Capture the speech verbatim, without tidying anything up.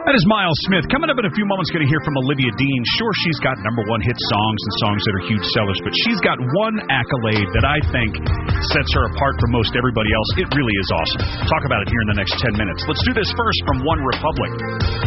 That is Miles Smith. Coming up in a few moments, going to hear from Olivia Dean. Sure, she's got number one hit songs and songs that are huge sellers, but she's got one accolade that I think sets her apart from most everybody else. It really is awesome. Talk about it here in the next ten minutes. Let's do this first from One Republic.